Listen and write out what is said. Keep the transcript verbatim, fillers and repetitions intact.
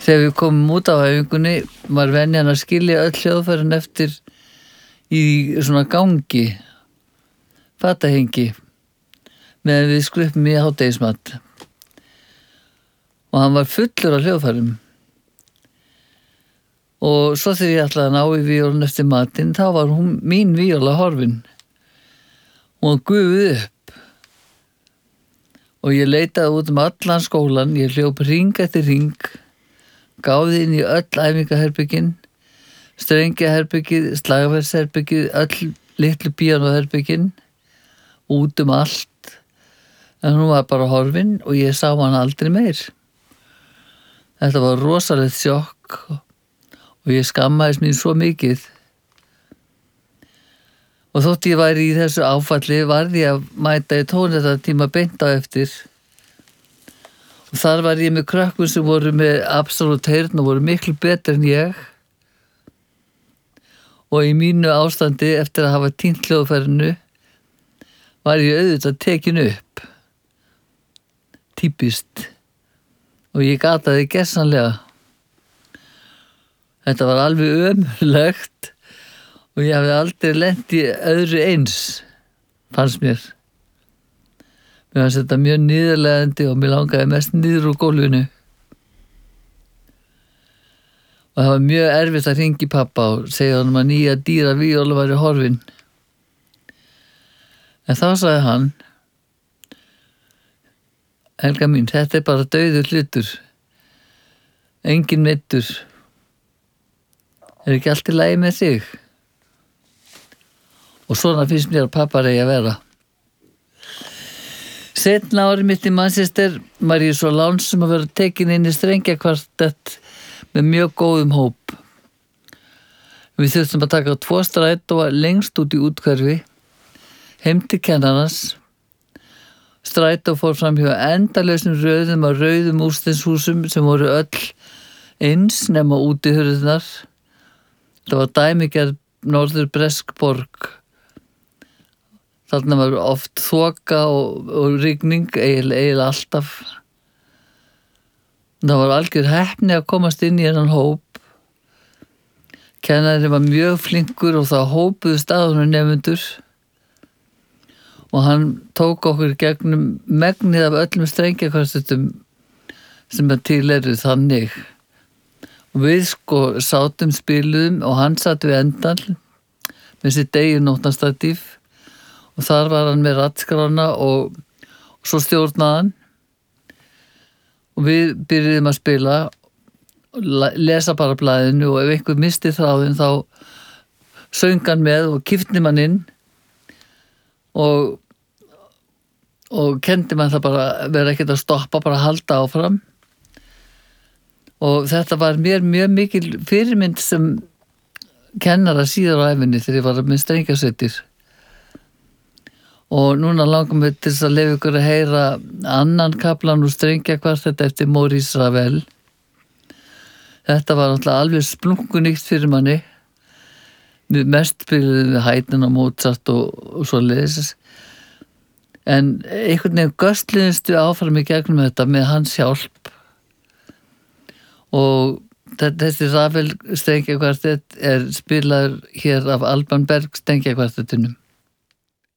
þegar við komum út á æfingunni var venjan að skilja öll hljóðfærin eftir í svona gangi, fatahengi, meðan við skruppum í hádegismat. Og hann var fullur af hljóðfærum. Og svo þegar ég ætlaði að ná í víólun eftir matinn, þá var hún, mín víóla horfin. Hún var gufuð upp. Og ég leitaði út um allan skólan, ég hljóp hring eftir hring, gáði inn í öll æfingaherbyggin, strengjaherbyggið, slagverksherbyggið, öll litlu píanóherbyggin, út um allt. En hún var bara horfin og ég sá hann aldrei meir. Þetta var rosalegt sjokk og ég skammaðist mín svo mikið. Og þótt ég væri í þessu áfalli varði ég að mæta í tónlistartíma beint á eftir. Og þar var ég með krökkum sem voru með absolutt heyrn og voru miklu betri en ég. Og í mínu ástandi eftir að hafa týnt hljóðfærinu var ég auðvitað tekin upp. Típist. Og ég gataði gersamlega. Þetta var alveg ömurlegt. Og ég hafði aldrei lent í öðru eins, fannst mér. Mér fannst þetta mjög niðurlegandi og mér langaði mest niður úr gólfinu. Og það var mjög erfitt að hringi pappa og segja honum að nýja dýra víóla væri horfin. En þá sagði hann, Helga mín, þetta er bara dauður hlutur. Engin meiddur. Er ekki allt í lagi með þig? Og svona finnst mér að pappa eigi að vera. Seinna árið mitt í Manchester var ég svo lánsum að vera tekin inn í strengjakvartett með mjög góðum hóp. Við þurftum að taka tvo strætó lengst út í úthverfi, heim til kennarans. Strætó fór fram hjá endalausum röðum af rauðum úrsteinshúsum sem voru öll eins nema útihurðirnar. Það var dæmigerð norður bresk borg. Þarna var oft þoka og, og rigning, eiginlega, eiginlega alltaf. Það var algjör heppni að komast inn í hennan hóp. Kennarinn var mjög flinkur og það hópuðu staðunum nefnendur. Og hann tók okkur gegnum megnið af öllum strengjakvartettum sem að til eru þannig. Og við sko sátum spiluðum og hann satt við endan með sitt eigin nótnastatíf. Og þar var hann með rattskrána og, og svo stjórnaði hann. Og við byrjuðum að spila, lesa bara blaðinu og ef einhver misti þráðinn þá söng hann með og kippti mann inn og, og kendi mann það bara vera ekkert að stoppa, bara að halda áfram. Og þetta var mér mjög mikil fyrirmynd sem kennara síðar á æfinni þegar ég var með strengjasveitir. Og núna langar mig til þess að leyfa ykkur að heyra annan kaflan úr strengjakvartett eftir Maurice Ravel. Þetta var náttúrulega alveg splunkunýtt fyrir manni. Við mest spiluðum við Haydn og Mozart og, og svo leiðis. En einhvern veginn göstliðumstu áfram í gegnum þetta með hans hjálp. Og þessi Ravel strengjakvartett er spilaður hér af Alban Berg strengjakvartettinum.